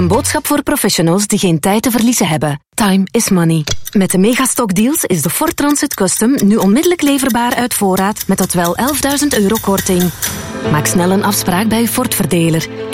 Een boodschap voor professionals die geen tijd te verliezen hebben. Time is money. Met de Megastock deals is de Ford Transit Custom nu onmiddellijk leverbaar uit voorraad met tot wel €11.000 korting. Maak snel een afspraak bij uw Ford-verdeler.